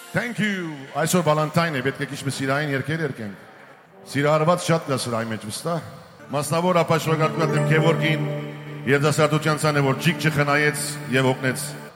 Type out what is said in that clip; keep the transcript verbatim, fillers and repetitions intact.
Thank you. Այսօր Valentine է, պետք է քիչ սիրային երգեր երգենք։ Սիրահարված շատ կա սրայի մեջ, վստահ։ Մասնավոր ապաշտպանական Գևորգին երիտասարդության ցանը, որ ճիք չխնայեց եւ օգնեց